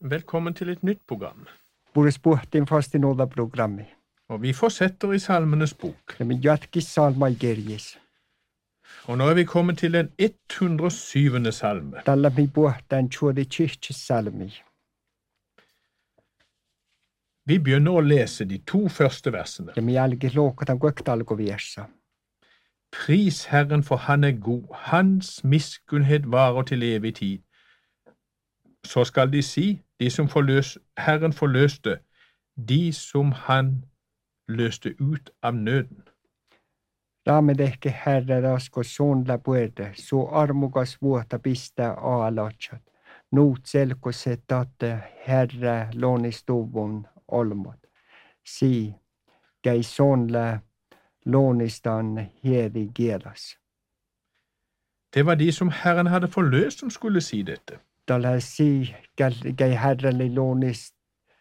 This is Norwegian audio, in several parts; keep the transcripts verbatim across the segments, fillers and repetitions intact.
Velkommen til et nytt program. Puhutaan puhtiin fast nolla programmi. Og vi fortsetter i Salmenes bok. Ja me jatkis salmaikirjis. Og nå er vi kommet til den hundre og syvende salme. Tällä me puhutaan juuri tsihtis salmi. Vi begynner å lese de to første versene. Ja me jälkeen loukataan kuektalkuviessa. Pris Herren, for han er god. Hans miskunnhet varer til evig tid. Så skal de si, de som forløs, Herren forløste, de som han løste ut av nøden. Raamme tehke Herra rasko suunla puerde, su armukas vuota pistää aalotsat. Nuut selkose tatte Herra loonistuvun olmot. Si, käi suunla loonistan hieri kielas. Det var de som Herren hadde forløst som skulle si dette. Tällä si, käi Herralle loonist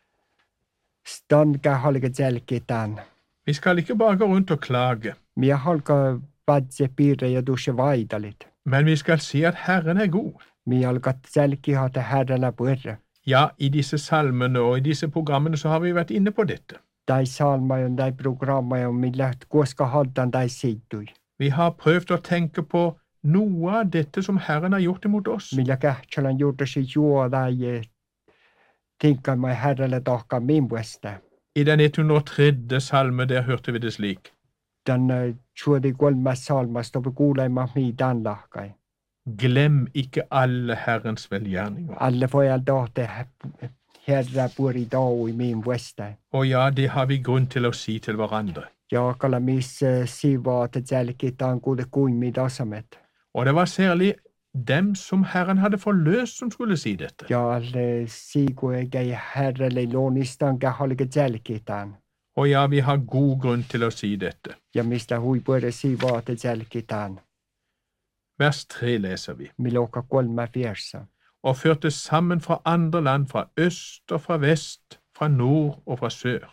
stanka halka jälkitään. Vi skal ikke bare gå rundt og klage, Mie halka padse piirre ja dusse vaidalit. men vi skal si at Herren er god. Mie halka jälki hata Herralla puerre. Ja, i disse salmene og i disse programmene så har vi vært inne på dette. Tai salmajon, tai programmajon, millä koska haltaan tai siittui. Vi har prøvd å tenke på noe av dette som Herren har gjort imot oss. Millä kähtsälän juurtasi juo tai tinkamai Herralle tahka minpuesta. I den hundre og tredje salme der hørte vi det slik. Tän juuri kolmas salmas topi kuuleima mii tän lahkai. Glem ikke alle Herrens velgjerninger. Alle voi tahte Herra puori taui minpuesta. Og ja, det har vi grunn til å si til hverandre. Ja kala miss sivaate jälki tän kuule kuimi tasamet. Og det var særlig dem som Herren hadde forløst som skulle si dette. Ja alle siku ei Herralle loonistan halka jälkitään. Og ja, vi har god grunn til å si dette. Ja mistä hui puere sivaate jälkitään. Vers tre leser vi. Miloka kolme fiersa. Og førte sammen fra andre land, fra øst og fra vest, fra nord og fra sør.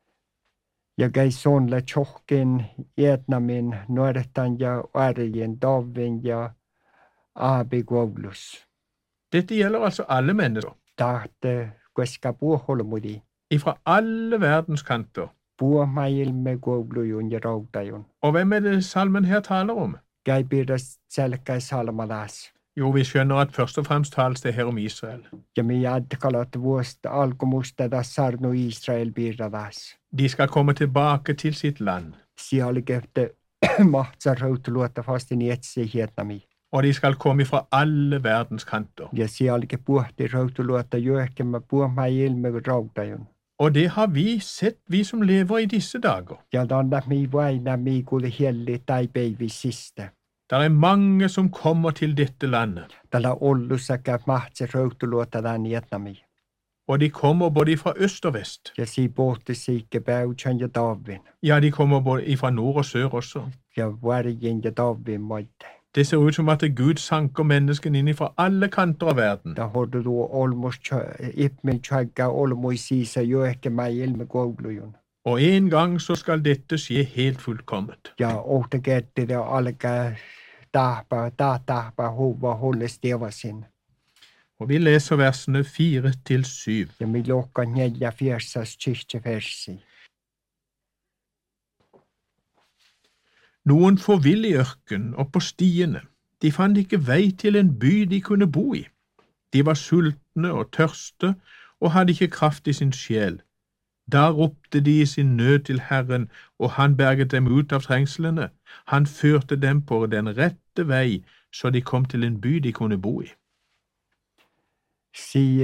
Ja käi sonle tjohkin Vietnamin, Nortan ja Arjen, Davin ja Aabikoulus. Dette gjelder altså alle mennesker, Tahte koska puuholmudi. ifra alle verdens kanter. Puumailme koulujun ja rautajun. Og hvem er det salmen her taler om? Käi piirras selkäi salmalas. Jo, vi skjønner at først og fremst tales det her om Israel. Ja me jatkalat vuosta alkumusta das sarnu Israel piirradas. De skal komme tilbake til sitt land, Siellä kehte mahtsa rautuluotta fastin etsi Vietnami. og de skal komme fra alle verdens kanter. Ja sielläkin puhti rautuluotta joehkemä puhmai ilme rautajun. Og det har vi sett, vi som lever i disse dager. Ja tanna mi vaina mi kuule hielli tai peivi siste. Det er mange som kommer til dette landet, Tällä ollussakä mahtsa rautuluotta tän Vietnami. og de kommer både fra øst og vest. Ja si pohti siikke päutsän ja taavin. Ja, de kommer både fra nord og sør også. Ja varjen ja taavin moitte. Det ser ut som at Gud sanker menneskene inn fra alle kanter av verden. Da hordu tuo olmus ipmin tjagga olmui siisa joehkemä ilme koulujun. Og en gang så skal dette skje helt fullkomment. Ja ohta kerti det alkaa tahpa, tahtahpa huva hulles tevasin. Og vi leser versene fire til syv. Ja mi lohka neljä fiersas tsihti versi. Noen forvill i ørken og på stiene. De fant ikke vei til en by de kunne bo i. De var sultne og tørste og hadde ikke kraft i sin sjel. Da ropte de i sin nød til Herren, og han berget dem ut av trengslene. Han førte dem på den rette vei, så de kom til en by de kunne bo i. Si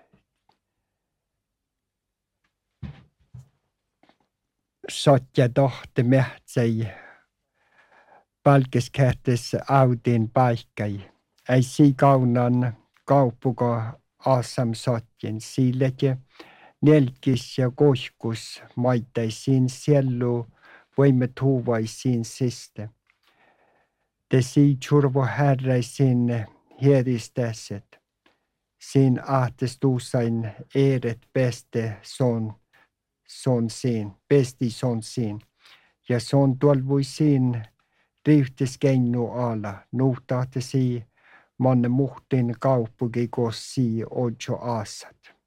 satja tahte mehtsei palkeskähtes autin paikkai. Ei si kaunan kauppuka asam satjen. Silleke nelkis ja kohkus maitais siin siellu voimme tuuvais siin siste. Te si tjurvo herrais siin hieristäset. Siin ahtes tuusain eeret beste son, son siin, besti son siin. Ja son tuolvui siin riihtis kennu ala, nuhtahte sii manne muhtin kauppugi kos sii ojo aasat.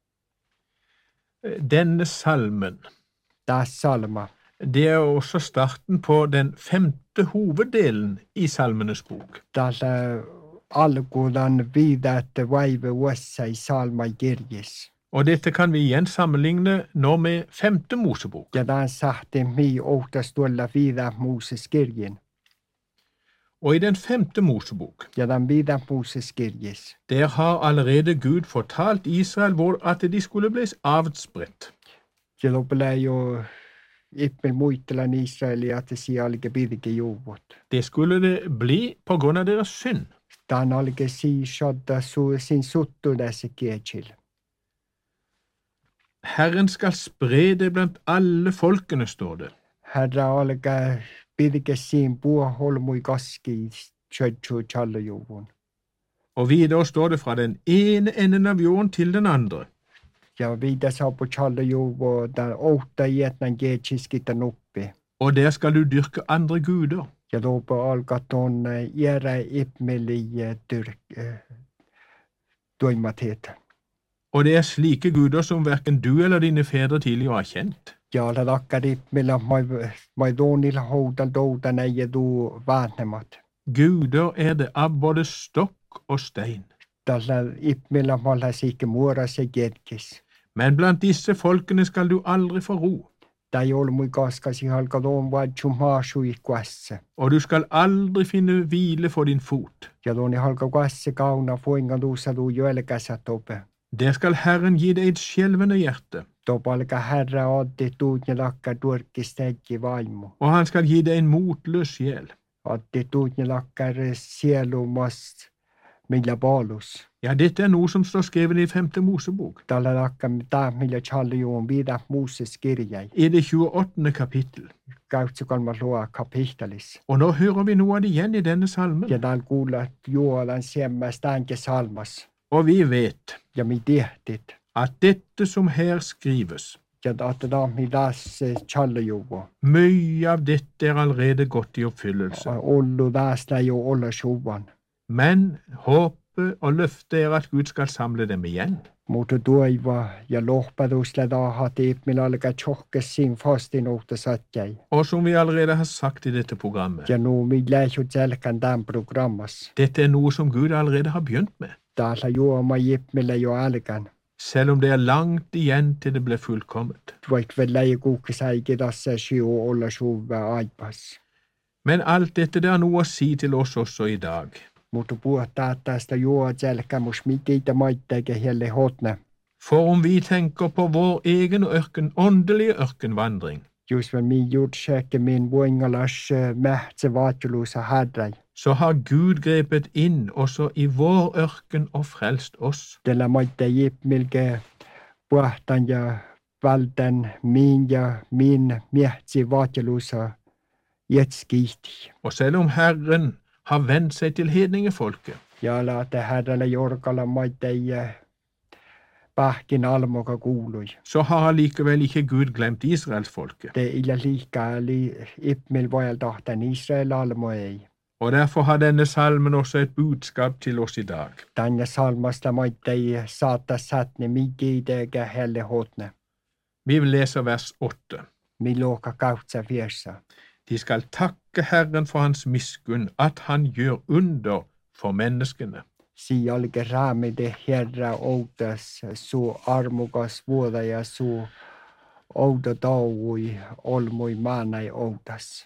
Denne salmen, tämä salma, det er også starten på den femte hoveddelen i Salmenes bok. tällä alkuun viidatte vaive vuossa i salma kirjis. Og dette kan vi igjen sammenligne nå med femte Mosebok. Ja tämän sahti mi ohtas tuolla viida Moses kirjin. Og i den femte Mosebok, Ja tämän viida Moses kirjis. der har allerede Gud fortalt Israel hvor at de skulle bli avspredt. Ja loppujen jo ippel muistelan Israelia, että siellä alkoi pidikin juuvut. Det skulle det bli på grunn av deres synd. Tämän alkoi si shodda su sin suttuudessa kiechil. Herren skal spre det blant alle folkene, står det. Herra alkoi pidikin siin puo holmui kaski sjötsu challujuuvun. Og videre står det fra den ene enden av jorden til den andre. Ja viida saapu challujuuvu tämän ohta ietnan kiechiskitä nuppi. Og der skal du dyrke andre guder. Ja loppu alkaa tuon järä ippmeli tyrk toimateet. Og det er slike guder som hverken du eller dine fedre tidligere har kjent. Ja ala lakkar ippmillä mai mai doonilla houdal douda näjä tuu vaatnemat. Guder er det av både stokk og stein. Tällä ippmillä malla sikke muorase kerkis. Men blant disse folkene skal du aldri få ro. Tämä ei ollut mui kaskasi halka tuon vaatsu maasui kuassa. Og du skal aldri finne hvile for din fot. Ja tuoni halka kuassa kauna fuinga tuussa tuu joelkäsä tope. Der skal Herren gi deg et skjelvende hjerte, Topa alka herra otti tuut ja lakkar tuorkistekki vaimu. og han skal gi deg en motløs sjel. Otti tuut ja lakkar sielumast millä paalus. Ja, dette er noe som står skrevet i femte Mosebok, Tällä lakkar mitä millä challijuun viida Moses kirjai. i det tjueåttende kapittel. Kautsi kolmas luo kapitalis. Og nå hører vi noe av det igjen i denne salmen. Ja täällä kuulla Juolan siemmäs tämänkin salmas. Og vi vet Ja mi tehtit. at dette som her skrives, Ja että tämä midas challijuvu. mye av dette er allerede gått i oppfyllelse. Ollu tästä jo olla suvan. Men håpet og løftet er at Gud skal samle dem igjen. Mutta tuiva ja lohpadusla tahat ippmillä alkaa tjohkes siinä fastinuutta satjai. Og som vi allerede har sagt i dette programmet, Ja nu mi lähjut selkän tämän programmas. dette er noe som Gud allerede har begynt med, Täällä juoma ippmillä jo alkan. selv om det er langt igjen til det blir fullkommet. Vaikka vielä ei kuukisaikin tässä siu olla suva aipas. Men alt dette det er noe å si til oss også i dag. Mutta puhutaan tästä juo selkämus mikiitä maitteikä helle hotne. For om vi tenker på vår egen ørken, åndelige ørkenvandring, Just väl min jordsäke min vuingalas mähtsä vaatjuluusa hadrai. så har Gud grepet inn også i vår ørken og frelst oss. Tällä maittei ippmilke puhtan ja valtan min ja min mähtsi vaatjuluusa jetskiihti. Og selv om Herren har vendt seg til hedningefolket, Ja laata herralla jorkalla maittei pähkin almoka kuului. så har likevel ikke Gud glemt Israelsfolket. Det illa liikaa li ippmil vajal tahtan Israel almo ei. Og derfor har denne salmen også et budskap til oss i dag. Tänne salmasta maittei saattaa satne mikiidega helle hotne. Vi vil lese vers åtte. Miloka kautsa viersa. De skal takke Herren for hans miskunn, at han gjør under for menneskene. Si alge raamide herra outas su armukas vuoda ja su ouda taui olmui maanai outas.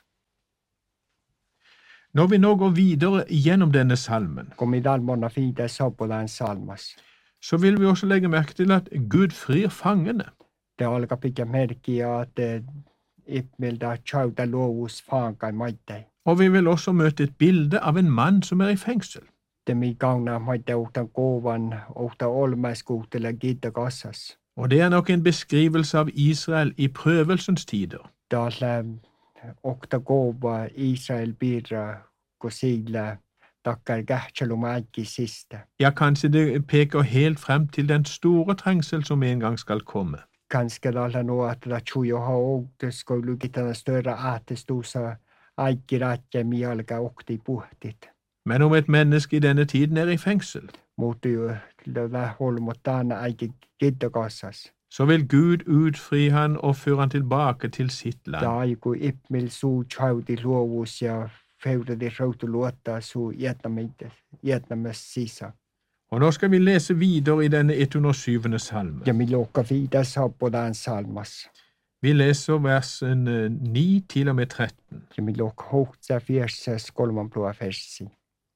Når vi nå går videre gjennom denne salmen, Kun midal monna fiide sopulan salmas. så vil vi også legge merke til at Gud frir fangene. Det alkaa pitää merkkiä, että ippmiltä chauta luovus faankai maittei. Og vi vil også møte et bilde av en mann som er i fengsel. Det mi kauna maitte uhtan kovan, uhta olmaiskuutele kiitta kassas. Og det er nok en beskrivelse av Israel i prøvelsens tider. Täällä uhta kova Israel piirra, kun sillä takkar kähtsälumääkki sistä. Ja, kanskje det peker helt frem til den store trengsel som en gang skal komme. Kanske täällä nuo, että la chujoha outus, kun lukitana större äätestuussa aikki rätkä mialka uhti puhtit. Men om et menneske i denne tiden er i fengsel, Mutta jo läholmot tänne aikki kiitta kassas. så vil Gud utfri han og føre han tilbake til sitt land. Daiku ipmil su chauti luovus ja feudade de rautuluotta su Vietnames sisa. Og nå skal vi lese videre i denne hundre og syvende salme. Ja mi lokka vidare sabbodan salmas. Vi leser versen ni til og med tretten. Ja mi lokka hohtsa fierses kolman plua versi.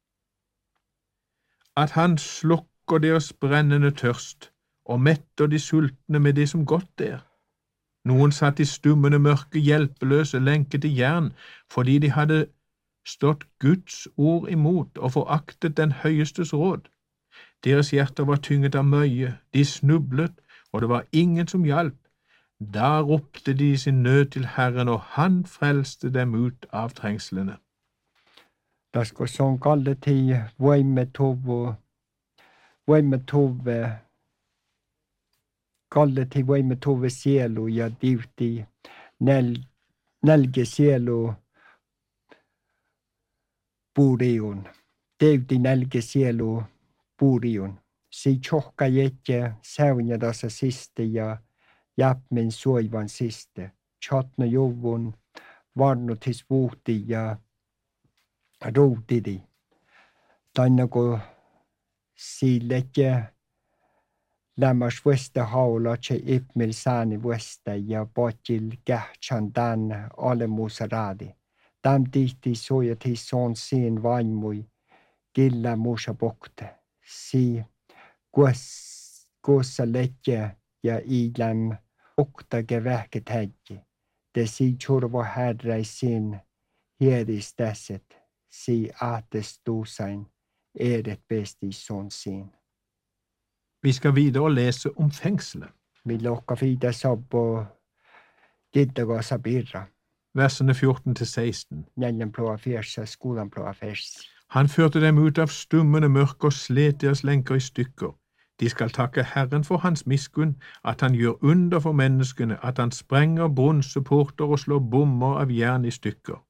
At han slukker deres brennende tørst, og metter de sultne med det som godt er. Noen satt i stummende mørke, hjelpeløse, lenket i jern, fordi de hadde stått Guds ord imot og foraktet den høyestes råd. Deres hjerter var tynget av møye, de snublet, og det var ingen som hjalp. Da ropte de sin nød til Herren, og han frelste dem ut av trengslene. Da skal sånn kalle til voime tove, voime tove, kalle til voime tove sielu ja divti nel, nelge sielu puriun. Divti nelge sielu puriun. Si tjohka jetje säunja tässä siste ja jäpmin suoivan siste. Chatno juvun varnutis vuhti ja ruutidi. Tainako si letje lämmas vuesta haula tse ipmil saani vuesta ja potil kähtsän tän alemusa raadi. Täm tihti suojati son siin vaimui killa muusa pokte. Si kuossa letje ja iläm oktage vähket häggi. Te si tjurvo herreisin hieristäset, si aatestuusain edet besti son sin. Vi skal videre lese om fengselet. Mi lokka fida sabbo giddagasa birra. Versene fjorten til seksten. Njällen plåa fjersa, skolan plåa fjersi. Han førte dem ut av stummende mørke og slet deres lenker i stykker. De skal takke Herren for hans miskunn, at han gjør under for menneskene, at han sprenger bronseporter og slår bommer av jern i stykker.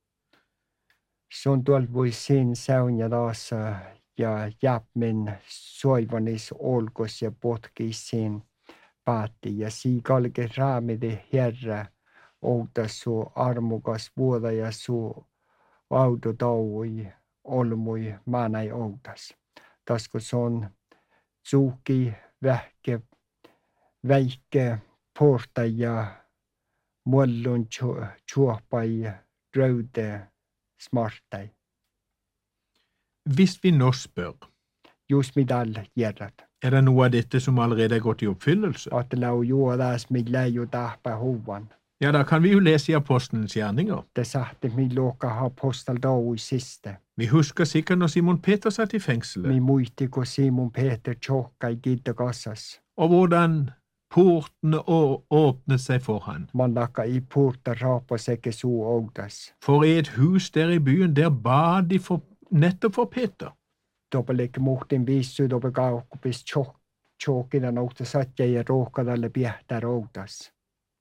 Son tuolvui sin säunja taasa ja jäpmin soivanis olkos ja potkis sin paatti ja sii kalke raamide herra outas su armukas vuoda ja su autotaui olmui maanai outas. Tasko son tsuuki vähke väike porta ja mullun tjuopai raude smartai. Hvis vi nå spør, Just midal gjerrat. er det noe av dette som allerede er gått i oppfyllelse? At lau juodas mi läju tahpa huvan. Ja, da kan vi jo lese i Apostelens gjerninger. Det sahte mi loka ha postal dau i siste. Vi husker sikkert når Simon Peter satt i fengselet, Mi muisti ko Simon Peter tjokka i giddagassas. og hvordan portene å- åpnet seg for han. Man laka i porta rapa sekke su oudas. For i et hus der i byen, der ba de for, nettopp for Peter. Doppelike muhtin vissu doppe kaukupis tjok tjokina nouta satja ja rohkadalle piehtar oudas.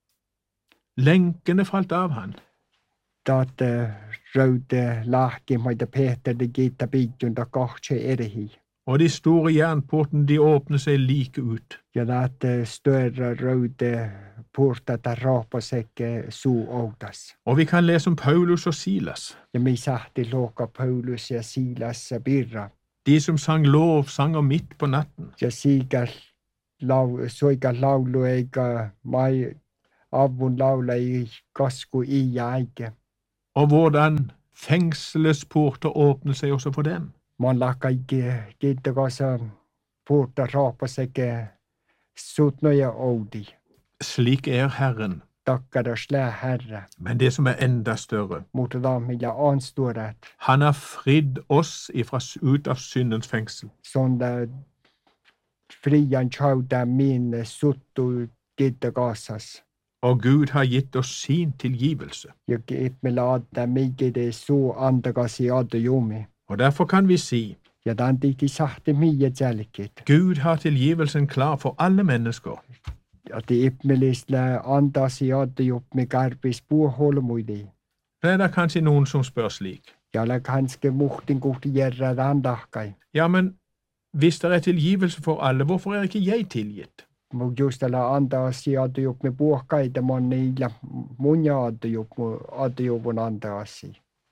Lenkene falt av han. Taate raude lahki maita Peter de gitta pidjunda kahtse erihi. Og de store jernportene, de åpnet seg like ut. Ja taate større raude porta ta rapa sekke su oudas. Og vi kan lese om Paulus og Silas, Ja mi sahti loka Paulus ja Silas birra. de som sang lovsanger midt på natten. Ja siiga lau, soiga laulu eikä mai avun laula i kasku i ja aike. Og hvordan fengselets porter åpnet seg også for dem. Man laka ikke gittagasa porta rapa sekke sutnoja oudi. Slik er Herren. Takkar slä herre. Men det som er enda større, Mutta daami ja ansturet. han har fridd oss ifra, ut av syndens fengsel. Sonda frian chauda min suttu gittagasas. Og Gud har gitt oss sin tilgivelse. Ja me laadda migide su andagasi adda jumi. Og derfor kan vi si, Ja dan tihti sahti miie jälkit. Gud har tilgivelsen klar for alle mennesker. Ja ti ipmelisle andasi adda jupmi karbis puuholmuidi. Det er det kanskje noen som spør slik. Ja la kanske muhtin kohti järrad andahkai. Ja, men hvis det er tilgivelse for alle, hvorfor er ikke jeg tilgitt? Mutta just tällä antaa asia adjup me puhkaita mon niillä mun ja adjup adjupun antaa asia.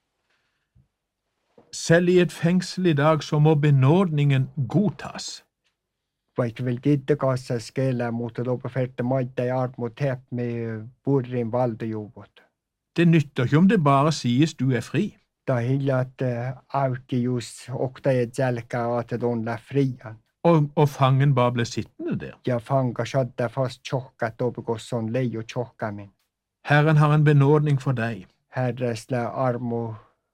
Selv i et fengsel i dag så må benådningen godtas. Vaikka vielä kiittekassas keellä, mutta loppu ferte maita ja armo tepp med burrin valdajuput. Det nytter ikke om det bare sies du er fri. Da hilja at auki just okta et selkä at on la frian. Og, og fangen bare ble sittende der. Ja fanga shadda fast tjokkat opikos on leio tjokkamin. Herren har en benådning for deg. Herresla armo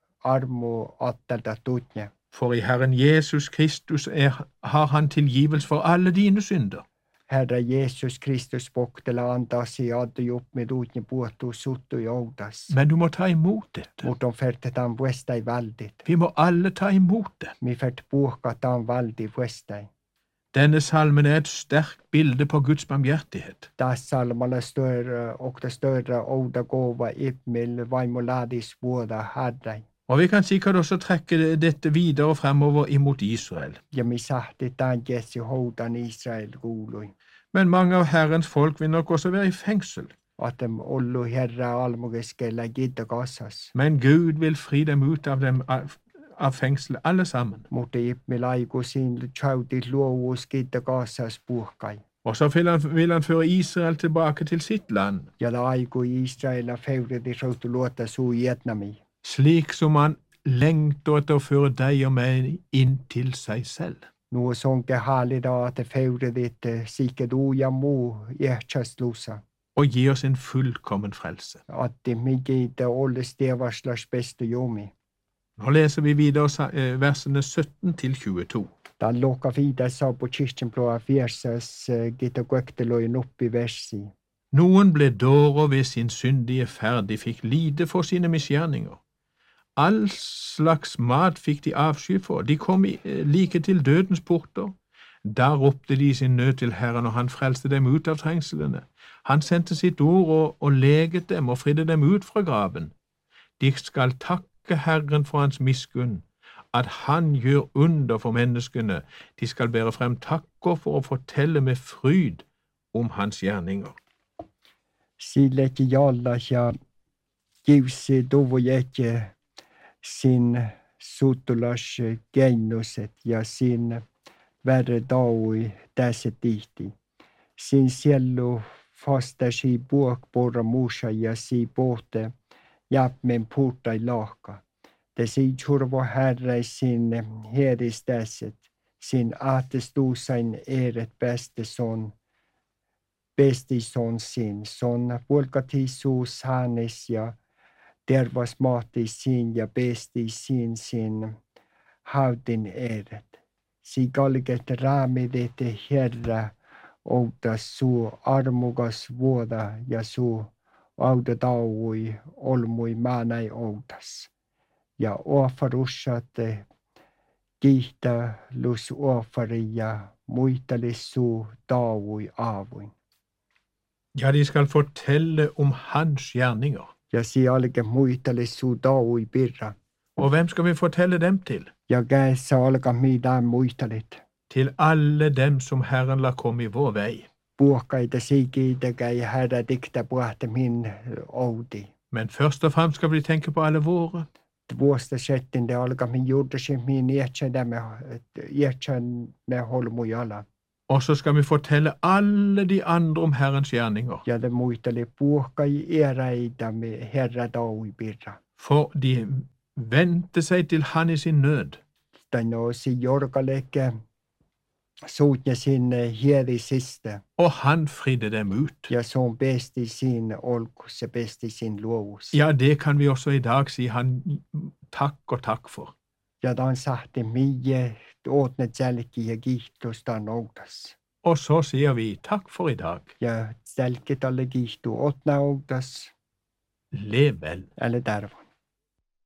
armo attelta tutne. For i Herren Jesus Kristus er, har han tilgivelse for alle dine synder. Herra Jesus Kristus poktela antaa si adjup med utne puhtu suttu joudas. Men du må ta imot dette. Mut on fertetaan vuestai valdit. Vi må alle ta imot det. Mi fert puhkataan valdi vuestai. Denne salmen er et sterkt bilde på Guds barmhjertighet. Tässä salmalla större och det större ouda gåva ippmil vaimoladis vuoda herrai. Og vi kan sikkert også trekke dette videre fremover imot Israel. Ja mi sahti tämän Jesu houdan Israel kuului. Men mange av Herrens folk vil nok også være i fengsel. Atem ollu herra almugeskella gidda kassas. Men Gud vil fri dem ut av, dem, av, av fengsel alle sammen. Mutta ippmil aiku siin tjautit luovus gidda kassas puhkai. Og så vil han, vil han føre Israel tilbake til sitt land. Ja la aiku Israela feuridi soutu luota suu Vietnami. Slik som han lengter etter å føre deg og meg inn til seg selv. Nuo sonke haalida at feuridit siket uja muu iähtsäslusa. Og gi oss en fullkommen frelse. At migide olles devaslas beste jomi. Nå leser vi videre versene sytten til tjueto. Da lokka videre sa på kirkenplåa fjersas gita gökteloin oppi versi. Noen ble dårer ved sin syndige ferd, de fikk lide for sine misgjerninger. All slags mat fikk de avsky for, de kom like til dødens porter. Da ropte de sin nød til Herren, og han frelste dem ut av trengslene. Han sendte sitt ord og, og leget dem og fridde dem ut fra graven. De skal takke Herren for hans miskunn, at han gjør under for menneskene. De skal bære frem takker for å fortelle med fryd om hans gjerninger. Sille ikke jalla ja kiusi tuvu jätje sin sutulas gennuset ja sin värre daui tässä tihti. Sin siellu fastasi puokporra muusa ja si pohte jäpmen puhtai lahka. Te si tjurvo herrai sin heristäset, sin aatestuusain eret bäste son besti son sin, son volkati suus hänes ja tervas mahti sin ja besti sin sin haudin eret. Si kalget räämidit Herra outas suu armugas vuoda ja suu auda taui olmui määnäi outas. Ja ofarussate kihtä lus ofari ja muitalis suu taui aavuin. Ja, de skal fortelle om hans gjerninger. Ja si alge muitalis suu taui pirra. Og hvem skal vi fortelle dem til? Ja käessä alga mitään muistalit. Til alle dem som Herren la komme i vår vei. Puhkaita sikiitä käy herra dikta puhta min oudi. Men først og fremst skal vi tenke på alle våre. Vuosta settin det alga min juurdasin min iätsän med holmujala. Og så skal vi fortelle alle de andre om Herrens gjerninger. Ja det muisteli puhkai eräitä med herra taui pirra. For de vendte seg til han i sin nød. Den on si jorkalekke suutja sinne hieri siste. Og han fridde dem ut. Ja se on besti sin olku, se besti sin luovus. Ja, det kan vi også i dag si han takk og takk for. Ja dan sahti mie åtnet jälki ja kiihtostaan outas. Og så sier vi takk for i dag. Ja jälki talle kiihtu otna outas. Lev vel. Eller terva.